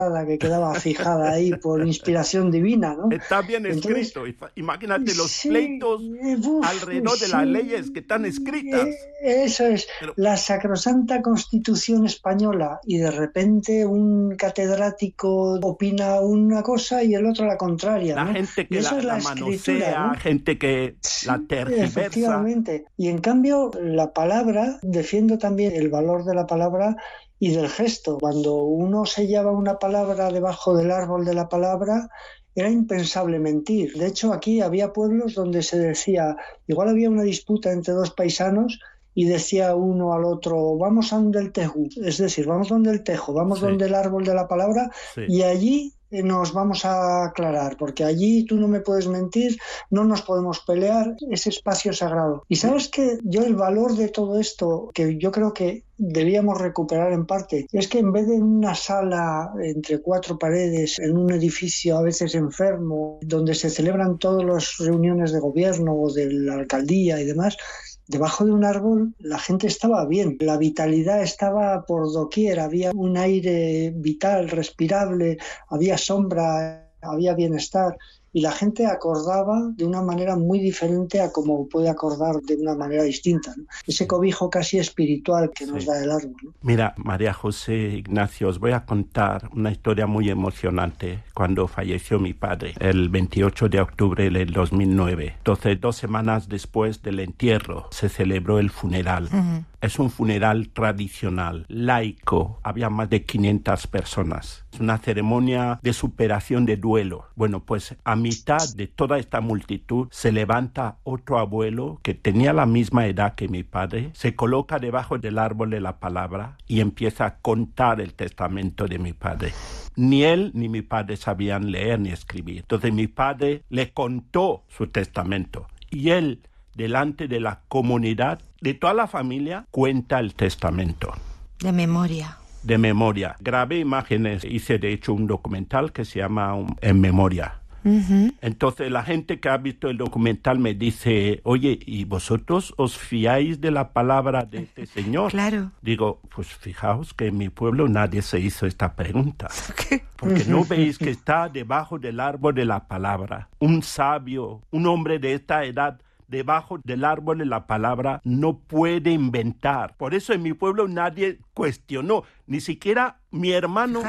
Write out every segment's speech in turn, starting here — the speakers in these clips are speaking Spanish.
que quedaba fijada ahí por inspiración divina, ¿no? Está bien escrito. Imagínate los pleitos alrededor de las leyes que están escritas. Eso es, la sacrosanta Constitución española, y de repente un catedrático opina una cosa y el otro la contraria, La ¿no? gente que y eso la manosea, ¿no? Gente que la tergiversa. Efectivamente. Y en cambio, la palabra, defiendo también el valor de la palabra y del gesto. Cuando uno sellaba una palabra debajo del árbol de la palabra, era impensable mentir. De hecho, aquí había pueblos donde se decía, igual había una disputa entre dos paisanos y decía uno al otro, vamos a donde el tejo, es decir, vamos donde el tejo, vamos donde el árbol de la palabra, y allí nos vamos a aclarar, porque allí tú no me puedes mentir, no nos podemos pelear, es espacio sagrado. Y sabes que yo el valor de todo esto, que yo creo que debíamos recuperar en parte, es que en vez de en una sala entre cuatro paredes, en un edificio a veces enfermo, donde se celebran todas las reuniones de gobierno o de la alcaldía y demás, debajo de un árbol la gente estaba bien, la vitalidad estaba por doquier, había un aire vital, respirable, había sombra, había bienestar, y la gente acordaba de una manera muy diferente a como puede acordar de una manera distinta, ¿no? Ese cobijo casi espiritual que nos da el árbol, ¿no? Mira, María José, Ignacio, os voy a contar una historia muy emocionante cuando falleció mi padre, el 28 de octubre del 2009. Entonces, 2 semanas después del entierro, se celebró el funeral. Uh-huh. Es un funeral tradicional, laico, había más de 500 personas. Es una ceremonia de superación de duelo. Bueno, pues a mitad de toda esta multitud se levanta otro abuelo que tenía la misma edad que mi padre, se coloca debajo del árbol de la palabra y empieza a contar el testamento de mi padre. Ni él ni mi padre sabían leer ni escribir. Entonces mi padre le contó su testamento y él, delante de la comunidad, de toda la familia, cuenta el testamento. De memoria. De memoria. Grabé imágenes, hice de hecho un documental que se llama En Memoria. Uh-huh. Entonces la gente que ha visto el documental me dice, oye, ¿y vosotros os fiáis de la palabra de este señor? Claro. Digo, pues fijaos que en mi pueblo nadie se hizo esta pregunta. Porque no veis que está debajo del árbol de la palabra. Un sabio, un hombre de esta edad, debajo del árbol de la palabra, no puede inventar. Por eso en mi pueblo nadie cuestionó, ni siquiera mi hermano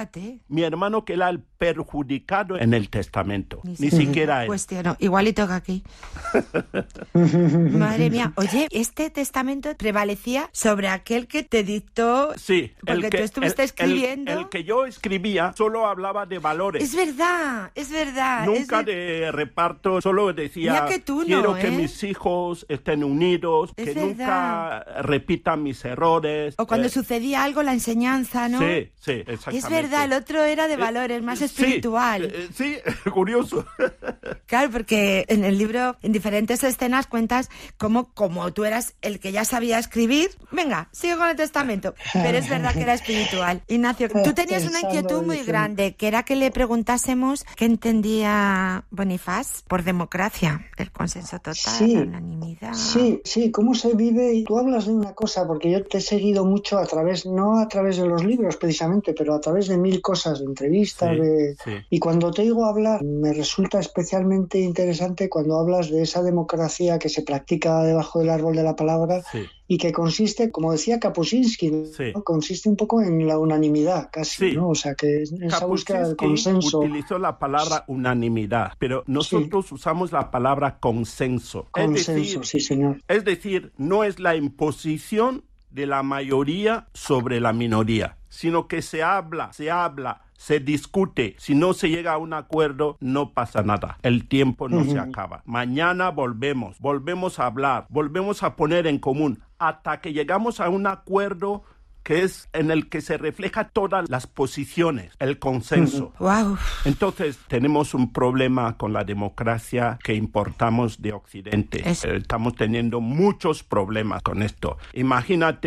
que era el perjudicado en el testamento, ni siquiera él. Cuestionó, igualito que aquí. Madre mía, oye, este testamento prevalecía sobre aquel que te dictó, sí, porque tú estuviste escribiendo. El que yo escribía solo hablaba de valores. Es verdad. Nunca de reparto, solo decía, que tú quiero que mis hijos estén unidos, que nunca repitan mis errores. O cuando sucedía algo, la enseñanza, ¿no? Sí, exactamente. Es verdad, el otro era de valores, más espiritual. Sí, curioso. Claro, porque en el libro, en diferentes escenas, cuentas cómo, como tú eras el que ya sabía escribir, venga, sigue con el testamento. Pero es verdad que era espiritual. Ignacio, tú tenías una inquietud muy grande, que era que le preguntásemos qué entendía Bonifaz por democracia, el consenso total, la unanimidad. Sí, cómo se vive. Y tú hablas de una cosa, porque yo te he seguido mucho no a través de los libros precisamente, pero a través de 1000 cosas, de entrevistas, y cuando te oigo hablar, me resulta especialmente interesante cuando hablas de esa democracia que se practica debajo del árbol de la palabra, y que consiste, como decía Kapuscinski, ¿no? Consiste un poco en la unanimidad, casi, ¿no? O sea, que en esa búsqueda del consenso. Utilizó la palabra unanimidad, pero nosotros usamos la palabra consenso. Consenso, sí, señor. Es decir, no es la imposición de la mayoría sobre la minoría, sino que se habla, se discute. Si no se llega a un acuerdo, no pasa nada. El tiempo no se acaba. Mañana volvemos a hablar, volvemos a poner en común, hasta que llegamos a un acuerdo que es en el que se refleja todas las posiciones, el consenso. Wow. Entonces, tenemos un problema con la democracia que importamos de Occidente. Estamos teniendo muchos problemas con esto. Imagínate que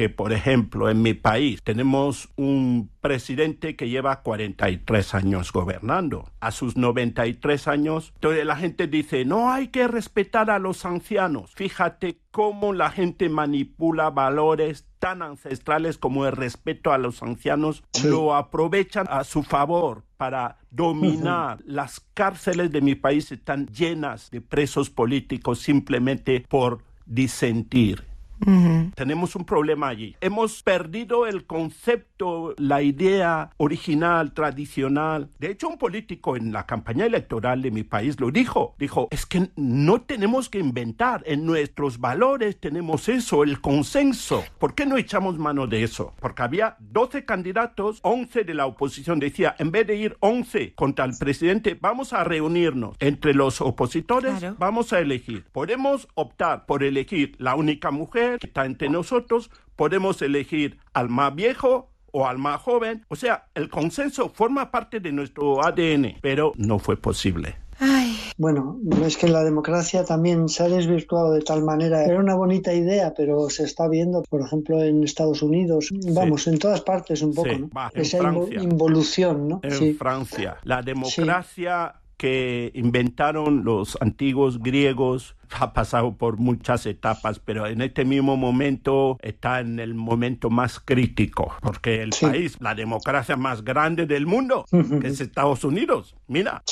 porque, por ejemplo, en mi país tenemos un presidente que lleva 43 años gobernando. A sus 93 años, entonces la gente dice, no hay que respetar a los ancianos. Fíjate cómo la gente manipula valores tan ancestrales como el respeto a los ancianos, lo aprovechan a su favor para dominar. Las cárceles de mi país están llenas de presos políticos simplemente por disentir. Tenemos un problema allí. Hemos perdido el concepto, la idea original, tradicional. De hecho, un político en la campaña electoral de mi país lo dijo. Dijo, es que no tenemos que inventar. En nuestros valores tenemos eso, el consenso. ¿Por qué no echamos mano de eso? Porque había 12 candidatos, 11 de la oposición. Decía, en vez de ir 11 contra el presidente, vamos a reunirnos entre los opositores, claro. Vamos a elegir. Podemos optar por elegir la única mujer que está entre nosotros, podemos elegir al más viejo o al más joven. O sea, el consenso forma parte de nuestro ADN, pero no fue posible. Ay. Bueno, es que la democracia también se ha desvirtuado de tal manera. Era una bonita idea, pero se está viendo, por ejemplo, en Estados Unidos, vamos, en todas partes un poco, ¿no? Esa involución, ¿no? En Francia. La democracia que inventaron los antiguos griegos ha pasado por muchas etapas, pero en este mismo momento está en el momento más crítico, porque el país, la democracia más grande del mundo, que es Estados Unidos, mira,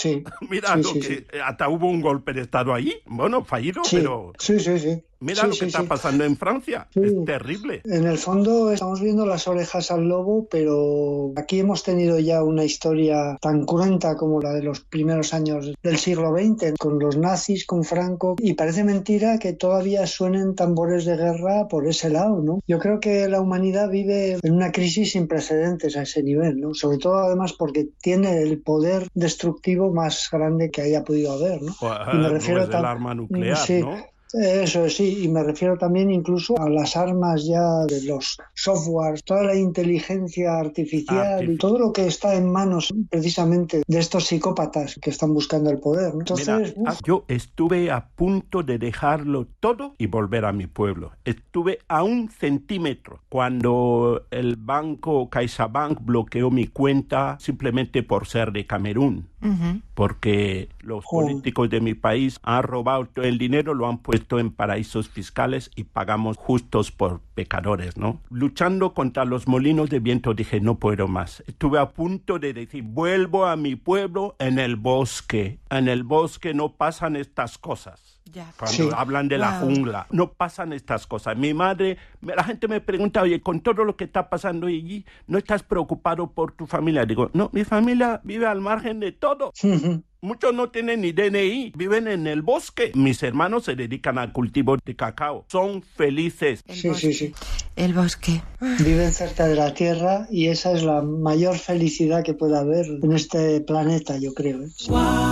hasta hubo un golpe de Estado ahí, bueno, fallido, pero... Mira lo que está pasando en Francia, es terrible. En el fondo estamos viendo las orejas al lobo, pero aquí hemos tenido ya una historia tan cruenta como la de los primeros años del siglo XX, con los nazis, con Franco, y parece mentira que todavía suenen tambores de guerra por ese lado, ¿no? Yo creo que la humanidad vive en una crisis sin precedentes a ese nivel, ¿no? Sobre todo además porque tiene el poder destructivo más grande que haya podido haber, ¿no? Y me refiero del arma nuclear, ¿no? Eso sí, y me refiero también incluso a las armas ya de los softwares, toda la inteligencia artificial y todo lo que está en manos precisamente de estos psicópatas que están buscando el poder, ¿no? Entonces, yo estuve a punto de dejarlo todo y volver a mi pueblo. Estuve a 1 centímetro cuando el banco CaixaBank bloqueó mi cuenta simplemente por ser de Camerún. Porque los políticos de mi país han robado todo el dinero, lo han puesto en paraísos fiscales y pagamos justos por pecadores, ¿no? Luchando contra los molinos de viento dije, no puedo más. Estuve a punto de decir, vuelvo a mi pueblo en el bosque. En el bosque no pasan estas cosas. Cuando hablan de la jungla, no pasan estas cosas. Mi madre, la gente me pregunta, oye, con todo lo que está pasando allí, ¿no estás preocupado por tu familia? Digo, no, mi familia vive al margen de todo. Muchos no tienen ni DNI, viven en el bosque. Mis hermanos se dedican al cultivo de cacao. Son felices. El bosque. Viven cerca de la tierra y esa es la mayor felicidad que puede haber en este planeta, yo creo.